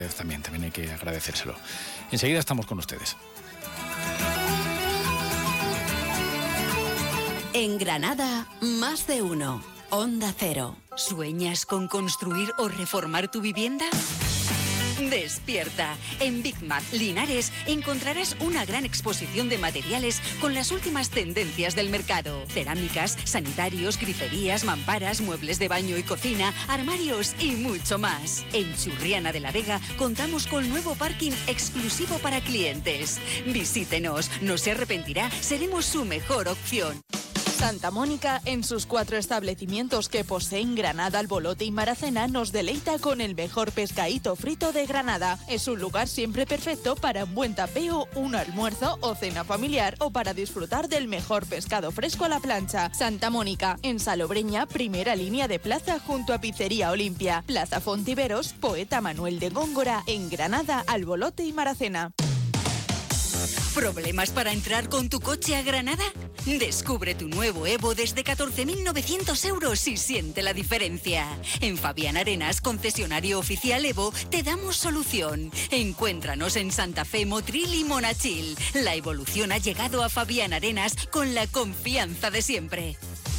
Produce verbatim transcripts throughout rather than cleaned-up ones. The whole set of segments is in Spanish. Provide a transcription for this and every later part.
También, también hay que agradecérselo. Enseguida estamos con ustedes. En Granada, más de uno. Onda Cero. ¿Sueñas con construir o reformar tu vivienda? Despierta. En Big Mac Linares encontrarás una gran exposición de materiales con las últimas tendencias del mercado. Cerámicas, sanitarios, griferías, mamparas, muebles de baño y cocina, armarios y mucho más. En Churriana de la Vega contamos con nuevo parking exclusivo para clientes. Visítenos, no se arrepentirá, seremos su mejor opción. Santa Mónica, en sus cuatro establecimientos que poseen Granada, Albolote y Maracena, nos deleita con el mejor pescadito frito de Granada. Es un lugar siempre perfecto para un buen tapeo, un almuerzo o cena familiar o para disfrutar del mejor pescado fresco a la plancha. Santa Mónica, en Salobreña, primera línea de plaza junto a Pizzería Olimpia. Plaza Fontiveros, Poeta Manuel de Góngora, en Granada, Albolote y Maracena. ¿Problemas para entrar con tu coche a Granada? Descubre tu nuevo Evo desde catorce mil novecientos euros y siente la diferencia. En Fabián Arenas, concesionario oficial Evo, te damos solución. Encuéntranos en Santa Fe, Motril y Monachil. La evolución ha llegado a Fabián Arenas con la confianza de siempre.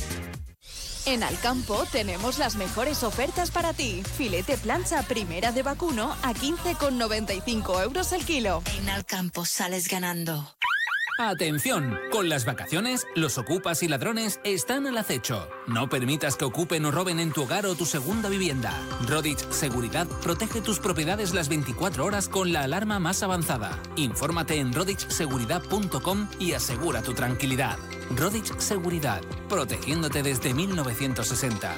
En Alcampo tenemos las mejores ofertas para ti. Filete plancha primera de vacuno a quince con noventa y cinco euros el kilo. En Alcampo sales ganando. Atención, con las vacaciones, los ocupas y ladrones están al acecho. No permitas que ocupen o roben en tu hogar o tu segunda vivienda. Rodich Seguridad protege tus propiedades las veinticuatro horas con la alarma más avanzada. Infórmate en rodich seguridad punto com y asegura tu tranquilidad. Rodich Seguridad, protegiéndote desde mil novecientos sesenta.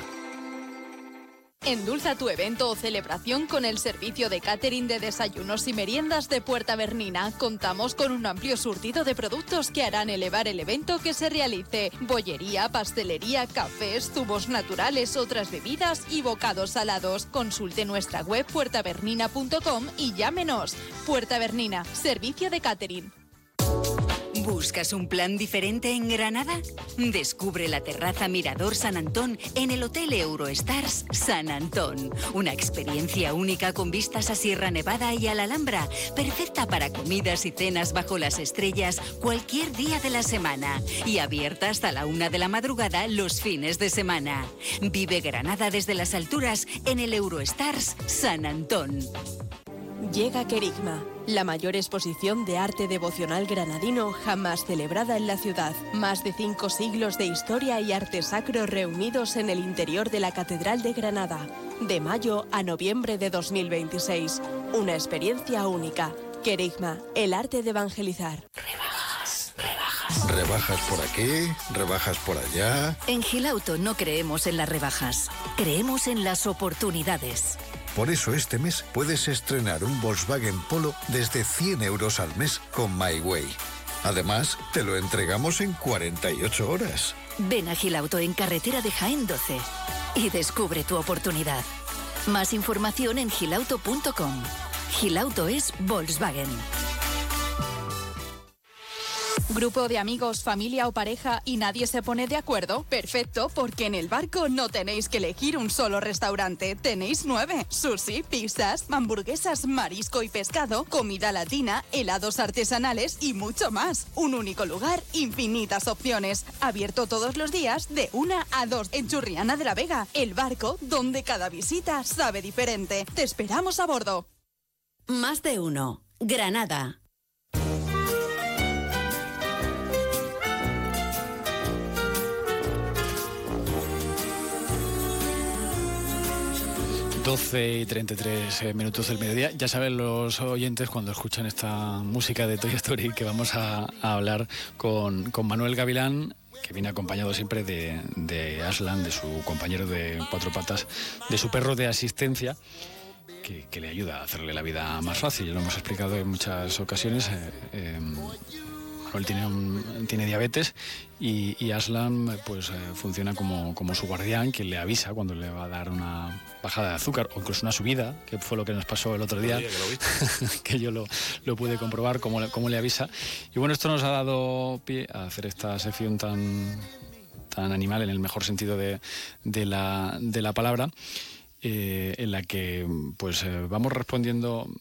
Endulza tu evento o celebración con el servicio de catering de desayunos y meriendas de Puerta Bernina. Contamos con un amplio surtido de productos que harán elevar el evento que se realice. Bollería, pastelería, cafés, zumos naturales, otras bebidas y bocados salados. Consulte nuestra web puerta bernina punto com y llámenos. Puerta Bernina, servicio de catering. ¿Buscas un plan diferente en Granada? Descubre la terraza Mirador San Antón en el Hotel Eurostars San Antón. Una experiencia única con vistas a Sierra Nevada y a la Alhambra, perfecta para comidas y cenas bajo las estrellas cualquier día de la semana y abierta hasta la una de la madrugada los fines de semana. Vive Granada desde las alturas en el Eurostars San Antón. Llega Querigma, la mayor exposición de arte devocional granadino jamás celebrada en la ciudad. Más de cinco siglos de historia y arte sacro reunidos en el interior de la Catedral de Granada. De mayo a noviembre de dos mil veintiséis. Una experiencia única. Querigma, el arte de evangelizar. Rebajas, rebajas. ¿Rebajas por aquí? ¿Rebajas por allá? En Gilauto no creemos en las rebajas. Creemos en las oportunidades. Por eso este mes puedes estrenar un Volkswagen Polo desde cien euros al mes con My Way. Además, te lo entregamos en cuarenta y ocho horas. Ven a Gilauto en carretera de Jaén doce y descubre tu oportunidad. Más información en gilauto punto com. Gilauto es Volkswagen. ¿Grupo de amigos, familia o pareja y nadie se pone de acuerdo? Perfecto, porque en El Barco no tenéis que elegir un solo restaurante, tenéis nueve. Sushi, pizzas, hamburguesas, marisco y pescado, comida latina, helados artesanales y mucho más. Un único lugar, infinitas opciones. Abierto todos los días de una a dos en Churriana de la Vega. El Barco, donde cada visita sabe diferente. Te esperamos a bordo. Más de uno. Granada. doce y treinta y tres minutos del mediodía. Ya saben los oyentes cuando escuchan esta música de Toy Story que vamos a, a hablar con, con Manuel Gavilán, que viene acompañado siempre de, de Aslan, de su compañero de cuatro patas, de su perro de asistencia, que, que le ayuda a hacerle la vida más fácil. Lo hemos explicado en muchas ocasiones. Eh, eh, Manuel tiene, un, tiene diabetes y, y Aslan pues, eh, funciona como, como su guardián, que le avisa cuando le va a dar una bajada de azúcar o incluso una subida, que fue lo que nos pasó el otro día, que, lo que yo lo, lo pude comprobar, cómo, cómo le avisa. Y bueno, esto nos ha dado pie a hacer esta sección tan, tan animal, en el mejor sentido de, de, la, de la palabra, eh, en la que pues eh, vamos respondiendo